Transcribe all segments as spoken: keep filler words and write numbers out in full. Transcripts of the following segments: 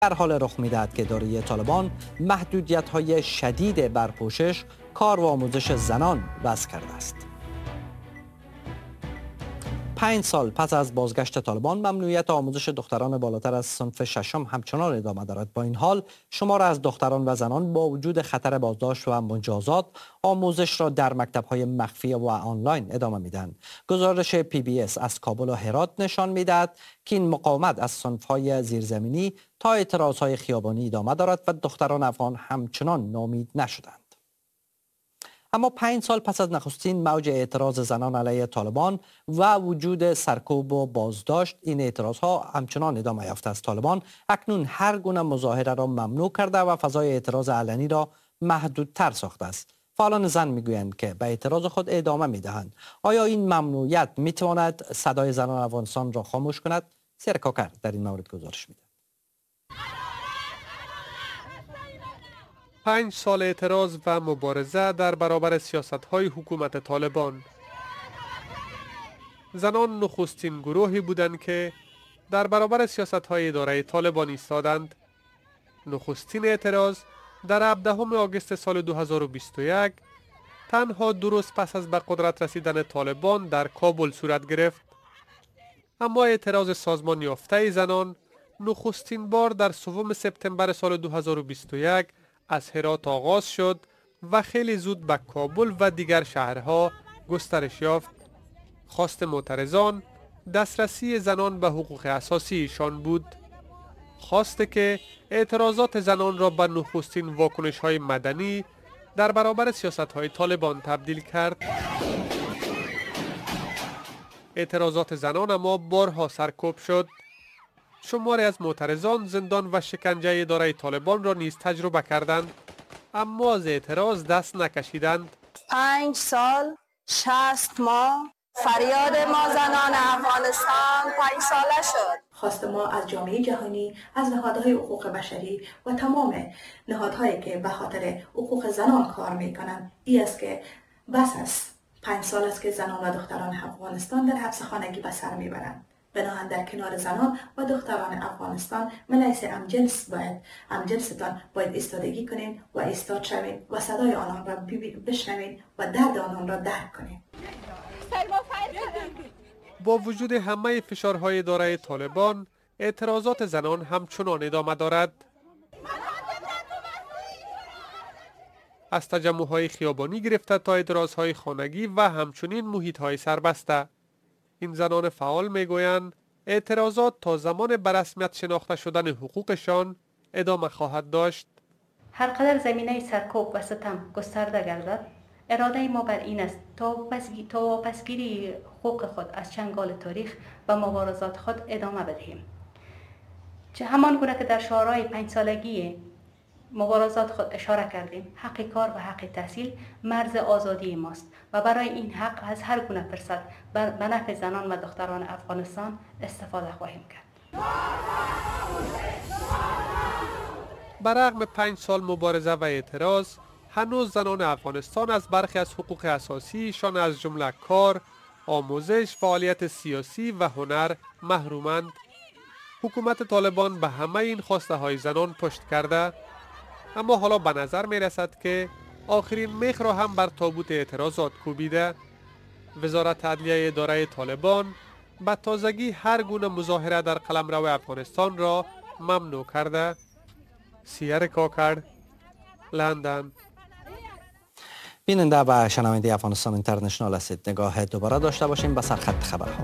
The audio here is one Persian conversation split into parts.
در حال رخ می‌دهد که اداره طالبان محدودیت‌های شدید بر پوشش، کار و آموزش زنان وضع کرده است. پنج سال پس از بازگشت طالبان، ممنوعیت آموزش دختران بالاتر از صنف ششم همچنان ادامه دارد. با این حال، شمار از دختران و زنان با وجود خطر بازداشت و مجازات، آموزش را در مکتب‌های مخفی و آنلاین ادامه می‌دهند. گزارش پی بی اس از کابل و هرات نشان می‌دهد که این مقاومت از صنف‌های زیرزمینی تا اعتراض‌های خیابانی ادامه دارد و دختران افغان همچنان ناامید نشدند. اما پنج سال پس از نخستین موج اعتراض زنان علیه طالبان و وجود سرکوب و بازداشت، این اعتراضها همچنان ادامه یافته است. طالبان اکنون هر گونه مظاهره را ممنوع کرده و فضای اعتراض علنی را محدودتر ساخته است. فعالان زن میگویند که به اعتراض خود ادامه میدهند. آیا این ممنوعیت میتواند صدای زنان افغانستان را خاموش کند؟ سیر کاکر در این مورد گزارش میده. پنج سال اعتراض و مبارزه در برابر سیاست‌های حکومت طالبان. زنان نخستین گروهی بودند که در برابر سیاست‌های اداره طالبان ایستادند. نخستین اعتراض در هفدهم آگوست سال دو هزار و بیست و یک تنها دو روز پس از به قدرت رسیدن طالبان در کابل صورت گرفت. اما اعتراض سازمان یافته زنان نخستین بار در سوم سپتامبر سال دو هزار و بیست و یک از هرات آغاز شد و خیلی زود به کابل و دیگر شهرها گسترش یافت. خواست معترضان دسترسی زنان به حقوق اساسیشان بود. خواسته که اعتراضات زنان را به نخستین واکنش‌های مدنی در برابر سیاست‌های طالبان تبدیل کرد. اعتراضات زنان اما بارها سرکوب شد. شماری از معترضان زندان و شکنجه اداره طالبان را نیز تجربه کردند، اما از اعتراض دست نکشیدند. پنج سال شصت ماه فریاد ما زنان افغانستان پنج ساله شد. خواست ما از جامعه جهانی، از نهادهای حقوق بشری و تمام نهادهایی که به خاطر حقوق زنان کار میکنند این است که بس است پنج سال است که زنان و دختران افغانستان در حبس خانگی به سر میبرند. بناهن در کنار زنان و دختران افغانستان ملیس همجنس باید همجنستان باید ایستادگی کنیم و ایستاد شویم و صدای آنان را بشنویم و درد آنان را درک کنیم. با وجود همه فشارهای اداره طالبان، اعتراضات زنان همچنان ادامه دارد. از تجمعهای خیابانی گرفته تا اعتراضهای خانگی و همچنین محیطهای سربسته. این زنان فعال میگویند اعتراضات تا زمان به رسمیت شناخته شدن حقوقشان ادامه خواهد داشت. هر قدر زمینه سرکوب و ستم گسترده گردد، اراده ما بر این است تا واپسگیری حقوق خود از چنگال تاریخ و مبارزات خود ادامه بدهیم. چه همان گونه که در شعارهای پنج سالگی مبارزات خود اشاره کردیم، حق کار و حق تحصیل مرز آزادی ماست و برای این حق از هر گونه فرصت به نفع زنان و دختران افغانستان استفاده خواهیم کرد. برغم پنج سال مبارزه و اعتراض، هنوز زنان افغانستان از برخی از حقوق اساسیشان از جمله کار، آموزش، فعالیت سیاسی و هنر محرومند. حکومت طالبان به همه این خواسته های زنان پشت کرده، اما حالا به نظر می رسد که آخرین میخ را هم بر تابوت اعتراضات کوبیده. وزارت عدلیه اداره طالبان به تازگی هر گونه مظاهره در قلمرو افغانستان را ممنوع کرده. سیر کاکر، لندن. بیننده و شنونده افغانستان اینترنشنال هستید. نگاه دوباره داشته باشیم به سرخط خبرها.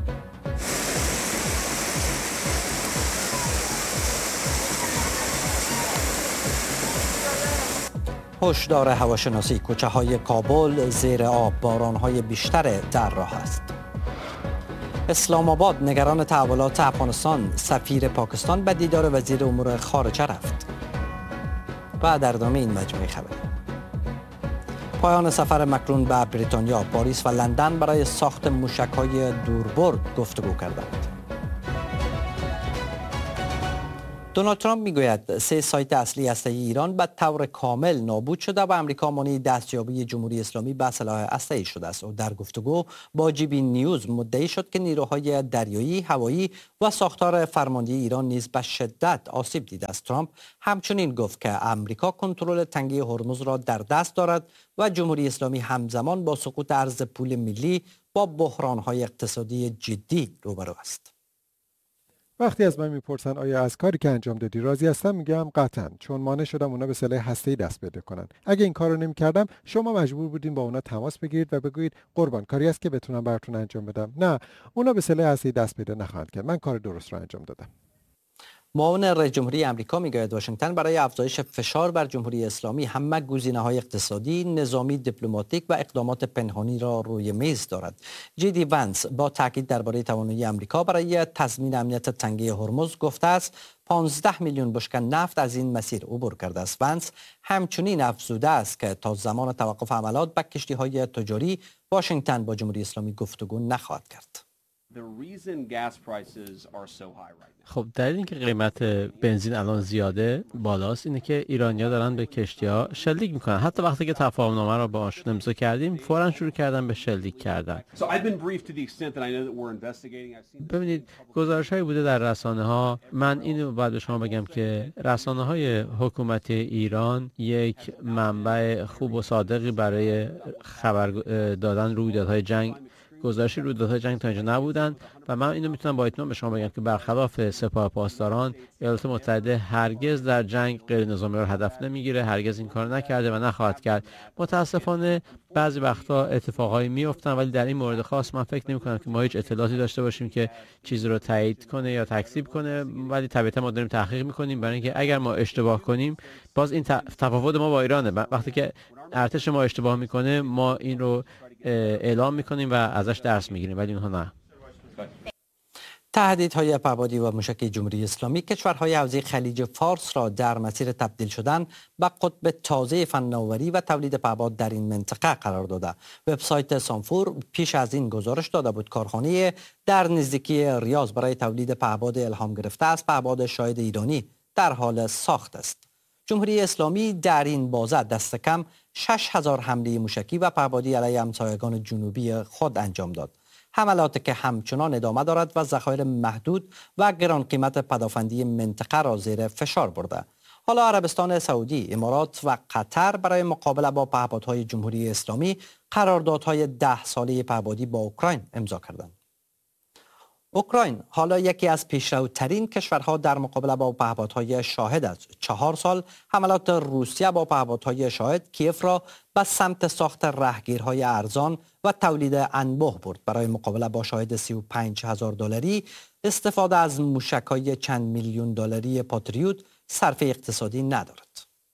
هشدار هواشناسی: کوچه های کابل زیر آب، باران های بیشتر در راه است. اسلام آباد نگران تحولات افغانستان، سفیر پاکستان به دیدار وزیر امور خارجه رفت. و در ادامه این مجموعه خبری: پایان سفر مکرون به بریتانیا، پاریس و لندن برای ساخت موشک‌های دوربرد گفتگو کردند. دونالد ترامپ میگوید سه سایت اصلی هسته‌ای ایران به طور کامل نابود شده و امریکا مانع دستیابی جمهوری اسلامی به سلاح هسته‌ای شده است. او در گفتگو با جی بی نیوز مدعی شد که نیروهای دریایی، هوایی و ساختار فرماندهی ایران نیز به شدت آسیب دیده است. ترامپ همچنین گفت که امریکا کنترل تنگه هرمز را در دست دارد و جمهوری اسلامی همزمان با سقوط ارز پول ملی با بحران‌های اقتصادی جدی روبرو است. وقتی از من میپرسن آیا از کاری که انجام دادی راضی هستم، میگم قطعاً، چون مانع شدم اونا به سلاح هسته‌ای دست پیدا کنن. اگه این کارو نمی‌کردم شما مجبور بودین با اونا تماس بگیرید و بگویید قربان کاری است که بتونم براتون انجام بدم. نه، اونا به سلاح هسته‌ای دست پیدا نخواهند کرد. من کار درست رو انجام دادم. معاون رئیس جمهوری آمریکا میگوید واشنگتن برای افزایش فشار بر جمهوری اسلامی همه گزینه‌های اقتصادی، نظامی، دیپلماتیک و اقدامات پنهانی را روی میز دارد. جی دی ونس با تاکید درباره توانایی آمریکا برای تضمین امنیت تنگه هرمز گفته است پانزده میلیون بشکه نفت از این مسیر عبور کرده است. ونس همچنین افزوده است که تا زمان توقف حملات به کشتی‌های تجاری واشنگتن با جمهوری اسلامی گفتگو نخواهد کرد. خب دلیل اینکه قیمت بنزین الان زیاده بالاست اینه که ایرانی‌ها دارن به کشتی‌ها شلیک میکنن. حتی وقتی که تفاهم‌نامه را باهاشون امضا کردیم فوراً شروع کردن به شلیک کردن. ببینید گزارش‌هایی بوده در رسانه‌ها. من اینو باید به شما بگم که رسانه‌های حکومتی ایران یک منبع خوب و صادقی برای خبر دادن رویدادهای جنگ گزارشی رویدادهای جنگ تا اینجا نبودن و من اینو میتونم با اطمینان به شما بگم که برخلاف سپاه پاسداران ایالات متحده هرگز در جنگ غیر نظامی را هدف نمیگیره، هرگز این کار نکرده و نخواهد کرد. متاسفانه بعضی وقتا اتفاقایی میافتن ولی در این مورد خاص من فکر نمی کنم که ما هیچ اطلاعاتی داشته باشیم که چیزی رو تایید کنه یا تکذیب کنه، ولی طبیعتا ما داریم تحقیق میکنیم برای اینکه اگر ما اشتباه کنیم باز این تفاوت ما با ایرانه. وقتی که ارتش ما اشتباه میکنه ما این رو اعلام میکنیم و ازش درس میگیریم ولی اونها نه. تهدیدهای پهپادی و موشکی جمهوری اسلامی کشورهای حوزه خلیج فارس را در مسیر تبدیل شدن به قطب تازه فناوری و تولید پهپاد در این منطقه قرار داده. وبسایت سانفور پیش از این گزارش داده بود کارخانه در نزدیکی ریاض برای تولید پهپاد الهام گرفته از پهپاد شاهد ایرانی در حال ساخت است. جمهوری اسلامی در این بازه دست کم شش هزار حمله موشکی و پهپادی علیه همسایگان جنوبی خود انجام داد. حملاتی که همچنان ادامه دارد و ذخایر محدود و گران قیمت پدافندی منطقه را زیر فشار برده. حالا عربستان سعودی، امارات و قطر برای مقابله با پهپادهای جمهوری اسلامی قراردادهای ده ساله پهپادی با اوکراین امضا کردند. اوکراین حالا یکی از پیشروترین کشورها در مقابله با پهپادهای شاهد است. چهار سال حملات روسیه با پهپادهای شاهد کیف را به سمت ساخت رهگیرهای ارزان و تولید انبوه برد. برای مقابله با شاهد سی و پنج هزار دلاری استفاده از موشک‌های چند میلیون دلاری پاتریوت صرفه اقتصادی ندارد.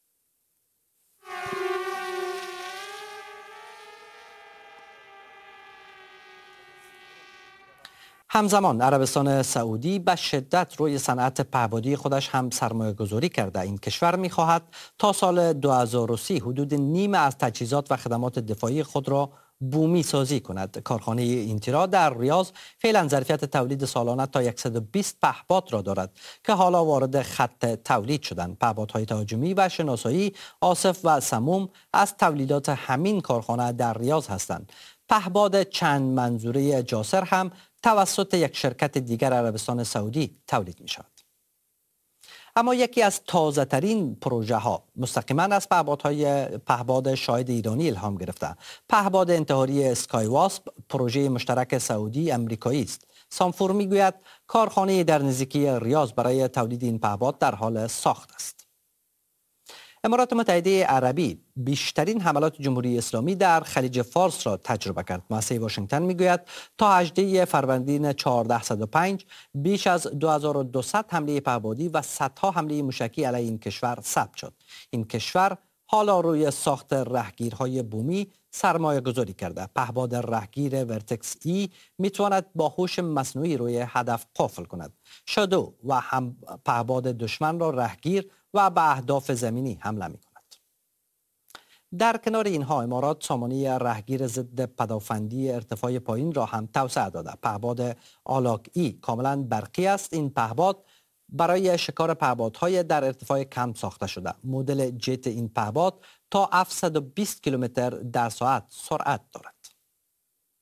همزمان عربستان سعودی به شدت روی صنعت پهپادی خودش هم سرمایه گذاری کرده. این کشور می خواهد تا سال دو هزار و سی حدود نیم از تجهیزات و خدمات دفاعی خود را بومی سازی کند. کارخانه اینترا در ریاض فعلا ظرفیت تولید سالانه تا صد و بیست پهپاد را دارد که حالا وارد خط تولید شدند. پهپادهای تهاجمی و شناسایی آصف و سموم از تولیدات همین کارخانه در ریاض هستند. پهپاد چند منظوره جاسر هم توسط یک شرکت دیگر عربستان سعودی تولید می شود. اما یکی از تازه ترین پروژه ها مستقیما از پهپادهای پهپاد شاهد ایرانی الهام گرفته. پهپاد انتحاری اسکای واسپ پروژه مشترک سعودی امریکایی است. سانفور می گوید کارخانه در نزدیکی ریاض برای تولید این پهپاد در حال ساخت است. امارات متحده عربی بیشترین حملات جمهوری اسلامی در خلیج فارس را تجربه کرد. مؤسسه واشنگتن میگوید تا هجدهم فروردین چهارده صد و پنج بیش از دو هزار و دویست حمله پهپادی و صدها حمله موشکی علیه این کشور ثبت شد. این کشور حالا روی ساخت رهگیرهای بومی سرمایه گذاری کرده. پهپاد رهگیر ورتکس ای میتواند با هوش مصنوعی روی هدف قفل کند. شادو و هم پهپاد دشمن را رهگیر و به اهداف زمینی حمله می کند. در کنار اینها امارات سامانه رهگیر ضد پدافندی ارتفاع پایین را هم توسعه داده. پهپاد آلاک ای کاملا برقی است. این پهپاد برای شکار پهپادهای در ارتفاع کم ساخته شده. مدل جت این پهپاد تا هفتصد و بیست کیلومتر در ساعت سرعت دارد.